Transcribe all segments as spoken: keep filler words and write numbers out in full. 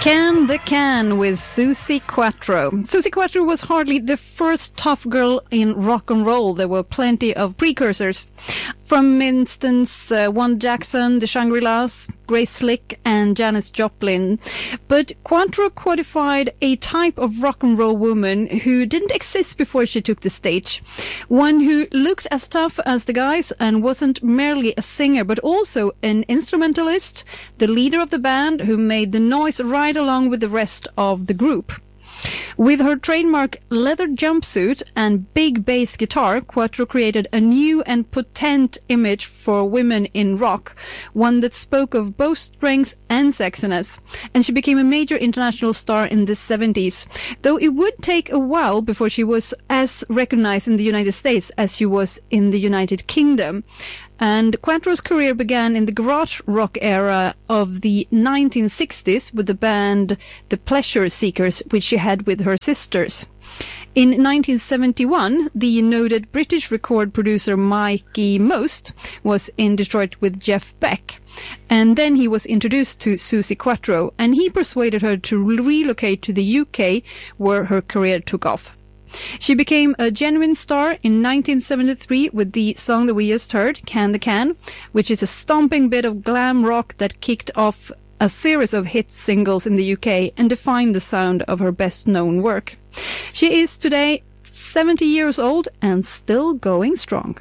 Can the Can with Suzi Quatro. Suzi Quatro was hardly the first tough girl in rock and roll. There were plenty of precursors. From instance, uh, One Jackson, the Shangri-Las, Grace Slick, and Janis Joplin. But Quatro codified a type of rock and roll woman who didn't exist before she took the stage. One who looked as tough as the guys and wasn't merely a singer, but also an instrumentalist, the leader of the band who made the noise right along with the rest of the group. With her trademark leather jumpsuit and big bass guitar, Quatro created a new and potent image for women in rock, one that spoke of both strength and sexiness, and she became a major international star in the seventies, though it would take a while before she was as recognized in the United States as she was in the United Kingdom. And Quatro's career began in the garage rock era of the nineteen sixties with the band The Pleasure Seekers, which she had with her sisters. In nineteen seventy-one, the noted British record producer Mikey Most was in Detroit with Jeff Beck. And then he was introduced to Suzi Quatro, and he persuaded her to relocate to the U K, where her career took off. She became a genuine star in nineteen seventy-three with the song that we just heard, Can the Can, which is a stomping bit of glam rock that kicked off a series of hit singles in the U K and defined the sound of her best-known work. She is today seventy years old and still going strong.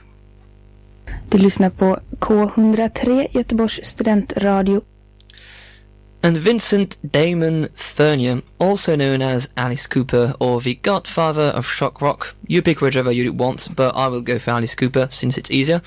Du lyssnar på K one oh three Göteborgs studentradio. And Vincent Damon Furnier, also known as Alice Cooper or the godfather of shock rock. You pick whichever you want, but I will go for Alice Cooper since it's easier.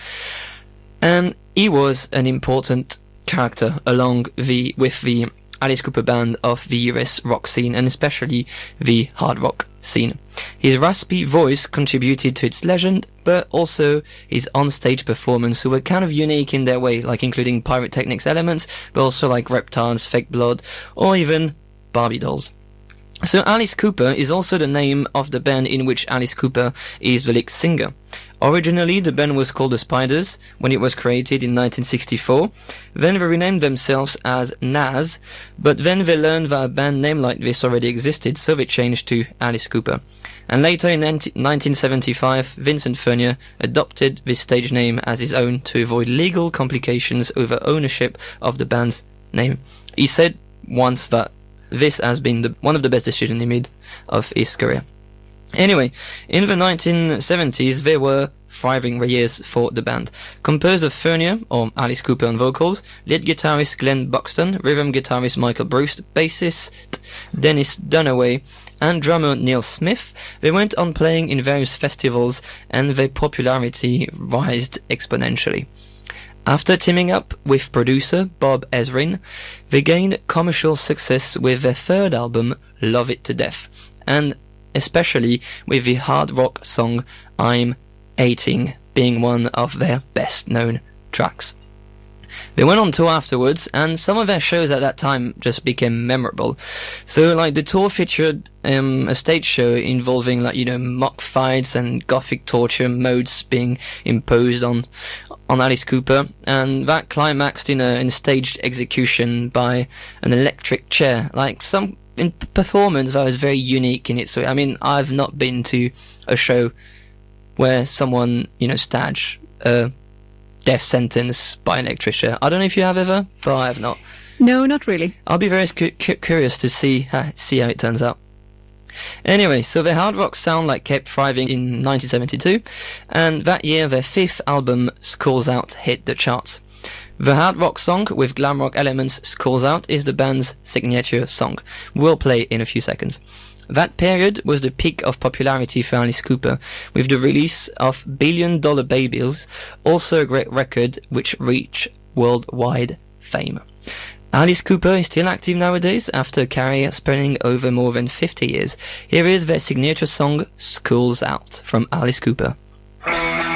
And he was an important character along the with the Alice Cooper band of the U S rock scene, and especially the hard rock scene. His raspy voice contributed to its legend, but also his on-stage performance were kind of unique in their way, like including pyrotechnics elements, but also like reptiles, fake blood, or even Barbie dolls. So Alice Cooper is also the name of the band in which Alice Cooper is the lead singer. Originally, the band was called The Spiders when it was created in nineteen sixty-four. Then they renamed themselves as Nas, but then they learned that a band name like this already existed, so they changed to Alice Cooper. And later in nineteen seventy-five, Vincent Furnier adopted this stage name as his own to avoid legal complications over ownership of the band's name. He said once that this has been the, one of the best decisions he made of his career. Anyway, in the nineteen seventies, there were thriving years for the band. Composed of Furnier, or Alice Cooper on vocals, lead guitarist Glenn Buxton, rhythm guitarist Michael Bruce, bassist Dennis Dunaway, and drummer Neil Smith, they went on playing in various festivals, and their popularity rised exponentially. After teaming up with producer Bob Ezrin, they gained commercial success with their third album, Love It to Death, and especially with the hard rock song I'm eighteen being one of their best known tracks. They went on tour afterwards, and some of their shows at that time just became memorable. So, like, the tour featured um, a stage show involving, like, you know, mock fights and gothic torture modes being imposed on on Alice Cooper, and that climaxed in a in staged execution by an electric chair, like some in performance that was very unique in its way. I mean, I've not been to a show where someone, you know, staged a death sentence by an electric chair. I don't know if you have ever, but I have not. No, not really. I'll be very cu- cu- curious to see how, see how it turns out. Anyway, so their hard rock sound like kept thriving in nineteen seventy-two, and that year their fifth album, Schools Out, hit the charts. The hard rock song with glam rock elements, Schools Out, is the band's signature song. We'll play in a few seconds. That period was the peak of popularity for Alice Cooper, with the release of Billion Dollar Babies, also a great record which reached worldwide fame. Alice Cooper is still active nowadays after a career spanning over more than fifty years. Here is their signature song, Schools Out, from Alice Cooper.